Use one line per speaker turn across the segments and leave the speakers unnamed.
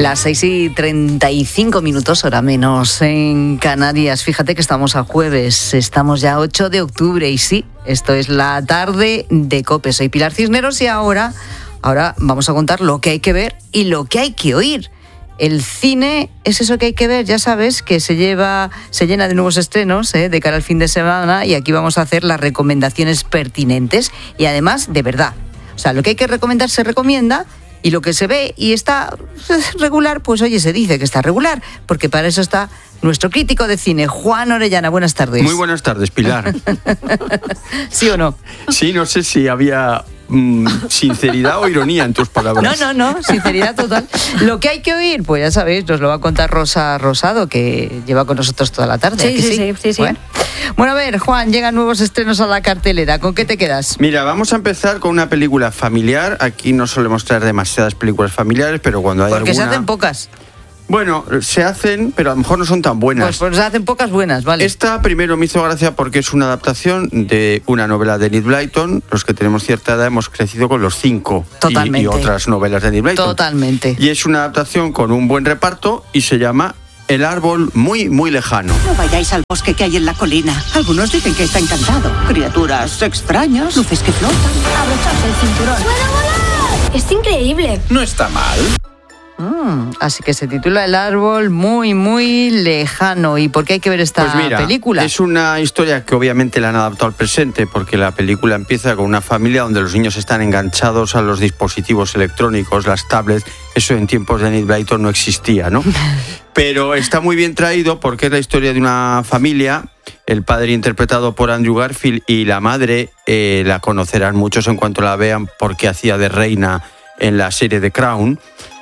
Las 6:35, hora menos en Canarias. Fíjate que estamos a jueves, estamos ya 8 de octubre y sí, esto es la tarde de COPE. Soy Pilar Cisneros y ahora vamos a contar lo que hay que ver y lo que hay que oír. El cine es eso que hay que ver, ya sabes, que se llena de nuevos estrenos de cara al fin de semana, y aquí vamos a hacer las recomendaciones pertinentes y además de verdad. O sea, lo que hay que recomendar se recomienda, y lo que se ve y está regular, pues oye, se dice que está regular, porque para eso está nuestro crítico de cine, Juan Orellana. Buenas tardes.
Muy buenas tardes, Pilar.
¿Sí o no?
Sí, no sé si había sinceridad o ironía en tus palabras.
No, sinceridad total. Lo que hay que oír, pues ya sabéis, nos lo va a contar Rosa Rosado, que lleva con nosotros toda la tarde.
Sí.
Bueno, a ver, Juan, llegan nuevos estrenos a la cartelera. ¿Con qué te quedas?
Mira, vamos a empezar con una película familiar. Aquí no solemos traer demasiadas películas familiares, pero cuando hay
Porque
alguna...
se hacen pocas.
Bueno, se hacen, pero a lo mejor no son tan buenas.
Pues se hacen pocas buenas, vale.
Esta primero me hizo gracia porque es una adaptación de una novela de Enid Blyton. Los que tenemos cierta edad hemos crecido con Los Cinco.
Totalmente.
Y otras novelas de Enid Blyton.
Totalmente.
Y es una adaptación con un buen reparto y se llama El árbol muy, muy lejano.
No vayáis al bosque que hay en la colina. Algunos dicen que está encantado. Criaturas extrañas, luces que flotan.
Abrocharse el cinturón. ¡Puedo volar! ¡Es increíble!
No está mal.
Así que se titula El árbol muy, muy lejano. ¿Y por qué hay que ver esta película?
Es una historia que obviamente la han adaptado al presente, porque la película empieza con una familia donde los niños están enganchados a los dispositivos electrónicos, las tablets. Eso en tiempos de Enid Blyton no existía, ¿no? Pero está muy bien traído porque es la historia de una familia. El padre interpretado por Andrew Garfield y la madre la conocerán muchos en cuanto la vean porque hacía de reina en la serie The Crown.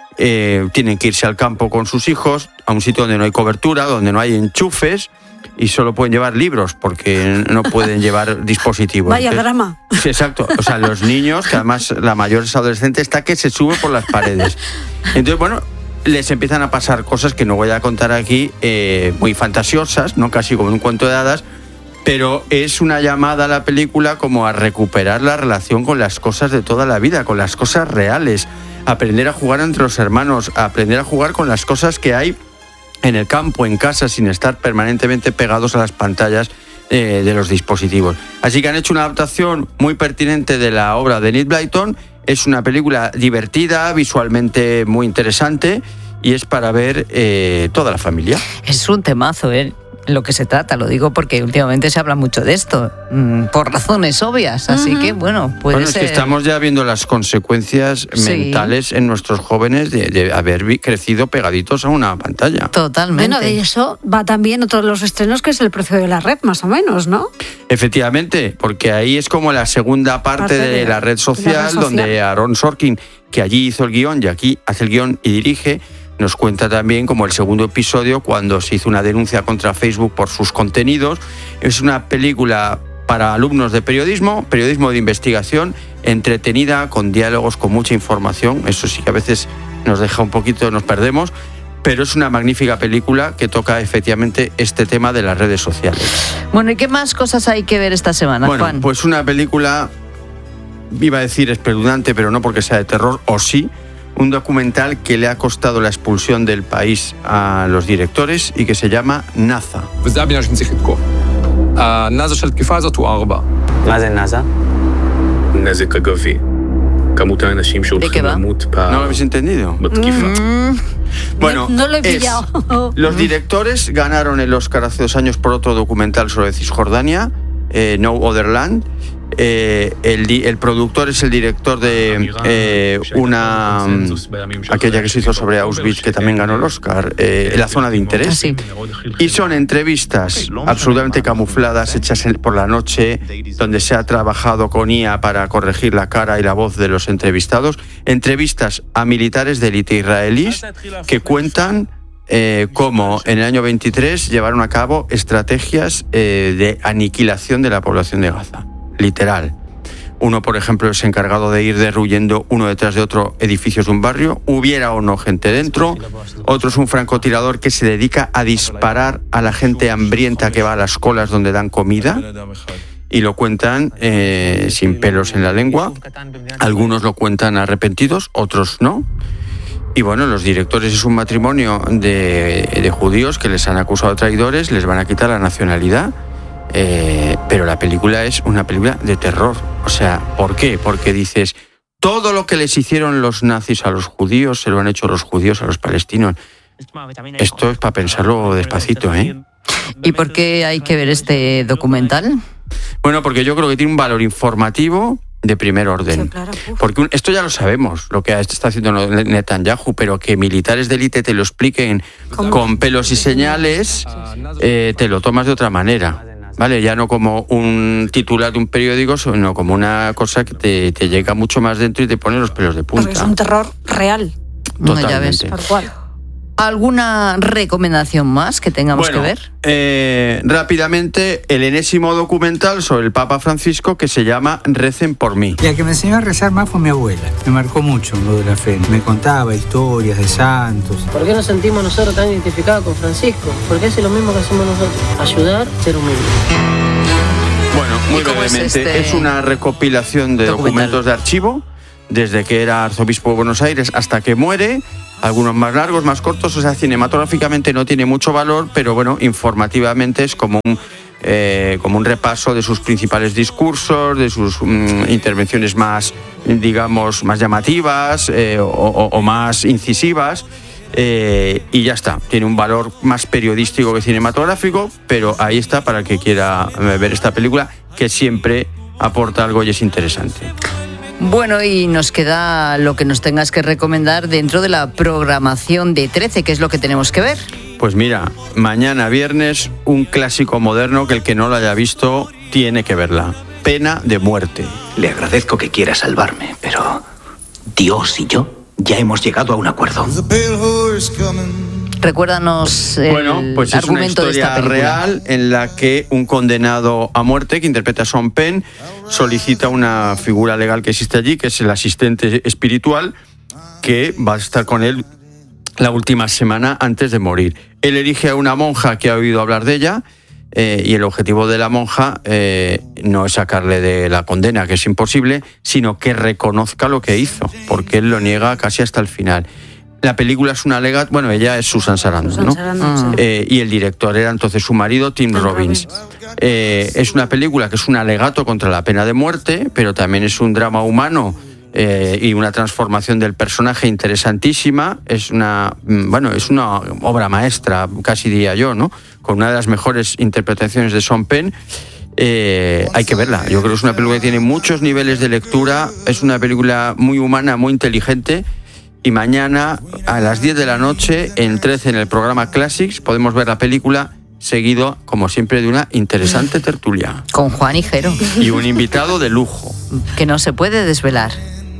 Tienen que irse al campo con sus hijos, a un sitio donde no hay cobertura, donde no hay enchufes y solo pueden llevar libros porque no pueden llevar dispositivos.
Vaya drama.
Sí, exacto. O sea, los niños, que además la mayor es adolescente, está que se sube por las paredes. Entonces, bueno, les empiezan a pasar cosas que no voy a contar aquí, muy fantasiosas, ¿no? Casi como un cuento de hadas, pero es una llamada a la película como a recuperar la relación con las cosas de toda la vida, con las cosas reales. Aprender a jugar entre los hermanos, aprender a jugar con las cosas que hay en el campo, en casa, sin estar permanentemente pegados a las pantallas de los dispositivos. Así que han hecho una adaptación muy pertinente de la obra de Enid Blyton. Es una película divertida, visualmente muy interesante y es para ver toda la familia.
Es un temazo, lo que se trata, lo digo porque últimamente se habla mucho de esto, por razones obvias, así que bueno, puede ser...
Es que estamos ya viendo las consecuencias mentales en nuestros jóvenes de haber crecido pegaditos a una pantalla.
Totalmente.
Bueno, de eso va también otro de los estrenos, que es El precio de la red, más o menos, ¿no?
Efectivamente, porque ahí es como la segunda parte de la red social, donde Aaron Sorkin, que allí hizo el guión y aquí hace el guión y dirige, nos cuenta también como el segundo episodio cuando se hizo una denuncia contra Facebook por sus contenidos. Es una película para alumnos de periodismo de investigación, entretenida, con diálogos, con mucha información. Eso sí que a veces nos deja un poquito, nos perdemos, pero es una magnífica película que toca efectivamente este tema de las redes sociales.
Bueno, ¿y qué más cosas hay que ver esta semana,
Juan?
Bueno,
pues una película, iba a decir espeluznante, pero no porque sea de terror, o sí. Un documental que le ha costado la expulsión del país a los directores y que se llama Naza.
¿De qué va?
¿No lo habéis entendido? Bueno,
no lo he pillado.
Los directores ganaron el Oscar hace 2 años por otro documental sobre Cisjordania, No Other Land. El productor es el director de aquella que se hizo sobre Auschwitz, que también ganó el Oscar, La zona de interés.
Sí.
Y son entrevistas absolutamente camufladas, hechas por la noche, donde se ha trabajado con IA para corregir la cara y la voz de los entrevistados. Entrevistas a militares de élite israelíes que cuentan cómo en el año 23 llevaron a cabo estrategias de aniquilación de la población de Gaza. Literal. Uno, por ejemplo, es encargado de ir derruyendo uno detrás de otro edificios de un barrio, hubiera o no gente dentro. Otro es un francotirador que se dedica a disparar a la gente hambrienta que va a las colas donde dan comida. Y lo cuentan sin pelos en la lengua. Algunos lo cuentan arrepentidos, otros no. Y bueno, los directores es un matrimonio de judíos que les han acusado de traidores, les van a quitar la nacionalidad, pero la película es una película de terror. O sea, ¿por qué? Porque dices, todo lo que les hicieron los nazis a los judíos, se lo han hecho los judíos a los palestinos. Esto es para pensarlo despacito, ¿eh?
¿Y por qué hay que ver este documental?
Bueno, porque yo creo que tiene un valor informativo de primer orden.
Sí, claro.
Porque esto ya lo sabemos, lo que está haciendo Netanyahu, pero que militares de élite te lo expliquen con pelos y señales, te lo tomas de otra manera. Vale, ya no como un titular de un periódico, sino como una cosa que te llega mucho más dentro y te pone los pelos de punta.
Porque es un terror real.
No, ya ves.
Tal cual.
¿Alguna recomendación más que tengamos que ver?
Rápidamente, el enésimo documental sobre el Papa Francisco que se llama Recen por mí.
La que me enseñó a rezar más fue mi abuela. Me marcó mucho lo de la fe. Me contaba historias de santos.
¿Por qué nos sentimos nosotros tan identificados con Francisco? Porque es lo mismo que hacemos nosotros. Ayudar, ser humilde.
Bueno, muy
¿Y cómo es
brevemente, es una recopilación de documentos de archivo, desde que era arzobispo de Buenos Aires hasta que muere, algunos más largos, más cortos, o sea, cinematográficamente no tiene mucho valor, pero bueno, informativamente es como un repaso de sus principales discursos, de sus intervenciones más, digamos, más llamativas o más incisivas. Y ya está, tiene un valor más periodístico que cinematográfico, pero ahí está para el que quiera ver esta película, que siempre aporta algo y es interesante.
Bueno, y nos queda lo que nos tengas que recomendar dentro de la programación de 13, que es lo que tenemos que ver.
Pues mira, mañana viernes, un clásico moderno que el que no lo haya visto tiene que verla. Pena de muerte.
Le agradezco que quiera salvarme, pero Dios y yo ya hemos llegado a un acuerdo.
Recuérdanos el
pues es una
argumento de esta
historia
película.
real en la que un condenado a muerte que interpreta a Sean Penn solicita una figura legal que existe allí, que es el asistente espiritual, que va a estar con él la última semana antes de morir. Él elige a una monja que ha oído hablar de ella, y el objetivo de la monja no es sacarle de la condena, que es imposible, sino que reconozca lo que hizo, porque él lo niega casi hasta el final. La película es un alegato, bueno, ella es Susan Sarandon, ¿no? Y el director era entonces su marido, Tim Robbins. Es una película que es un alegato contra la pena de muerte, pero también es un drama humano y una transformación del personaje interesantísima. Es una obra maestra, casi diría yo, ¿no? Con una de las mejores interpretaciones de Sean Penn. Hay que verla. Yo creo que es una película que tiene muchos niveles de lectura, es una película muy humana, muy inteligente. Y mañana a las 10 de la noche, en 13, en el programa Classics, podemos ver la película, seguido, como siempre, de una interesante tertulia.
Con Juan y Jero.
Y un invitado de lujo.
Que no se puede desvelar.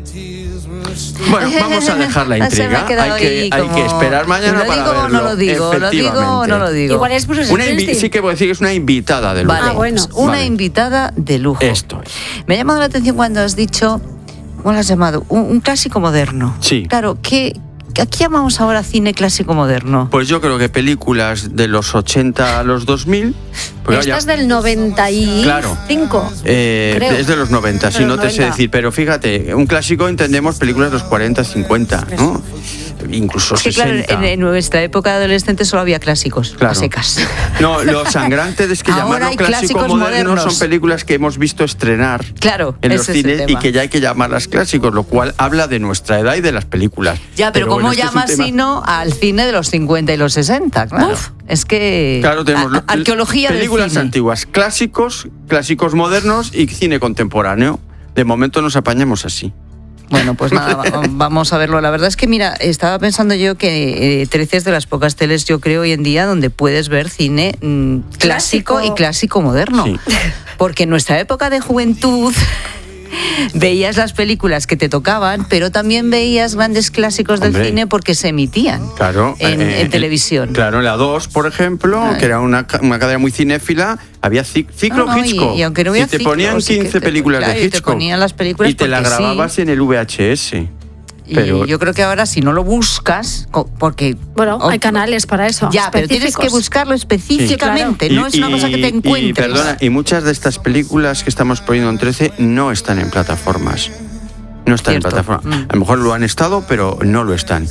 Bueno, vamos a dejar la intriga. Hay que esperar mañana para verlo.
¿Lo digo o no lo digo?
Igual es Bruce Springsteen.
Sí que puedo decir que es una invitada de lujo.
Vale,
bueno.
Una invitada de lujo.
Esto es.
Me ha llamado la atención cuando has dicho, ¿cómo lo has llamado? Un clásico moderno.
Sí.
Claro, ¿a qué llamamos ahora cine clásico moderno?
Pues yo creo que películas de los 80 a los 2000... Pues
Esta es del 95.
Claro.
Creo.
Es de los 90, si no te sé decir. Pero fíjate, un clásico entendemos películas de los 40, 50, ¿no? Incluso
Es que
60.
claro, en nuestra época de adolescentes solo había clásicos, a secas.
No, lo sangrante es que
Ahora
llamarlo
hay
clásico
clásicos
moderno
modernos.
son películas que hemos visto estrenar
Claro,
en los
ese es el
cines y
tema.
que ya hay que llamarlas clásicos, lo cual habla de nuestra edad y de las películas.
Ya, pero ¿cómo
bueno, este es un
llamas
tema-
si no al cine de los 50 y los 60? Claro.
Uf.
Es que...
Claro, tenemos
arqueología del
películas
cine.
antiguas, clásicos modernos y cine contemporáneo. De momento nos apañamos así.
Bueno, pues nada, vamos a verlo. La verdad es que, mira, estaba pensando yo que 13 es de las pocas teles, yo creo, hoy en día donde puedes ver cine clásico y clásico moderno.
Sí.
Porque en nuestra época de juventud veías las películas que te tocaban, pero también veías grandes clásicos del cine porque se emitían
Claro,
en televisión.
Claro, en la 2, por ejemplo, que era una cadena muy cinéfila, había ciclo
No,
Hitchcock.
y aunque no hubiera
te
ciclo,
ponían
sí que
15
te-
películas
claro,
de
y
Hitchcock.
te ponían las películas
y te las
porque sí.
grababas en el VHS. Pero
Y yo creo que ahora si no lo buscas, porque...
Bueno, hay canales para eso.
Ya, pero tienes que buscarlo específicamente,
Sí,
no es una cosa que te encuentres.
Y perdona, y muchas de estas películas que estamos poniendo en 13 no están en plataformas. No están
Cierto.
en plataforma. A lo mejor lo han estado, pero no lo están.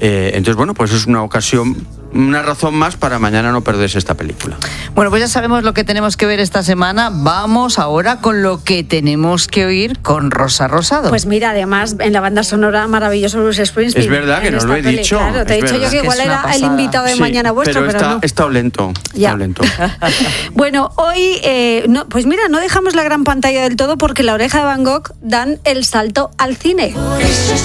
Entonces, bueno, pues es una ocasión, una razón más para mañana no perderse esta película.
Bueno, pues ya sabemos lo que tenemos que ver esta semana. Vamos ahora con lo que tenemos que oír con Rosa Rosado.
Pues mira, además, en la banda sonora maravilloso Bruce Springsteen.
Es verdad que no lo he dicho.
Claro, te he dicho yo que igual era el invitado de mañana vuestro, pero no.
He estado lento.
Bueno, hoy, pues mira, no dejamos la gran pantalla del todo porque La Oreja de Van Gogh dan el salto al cine.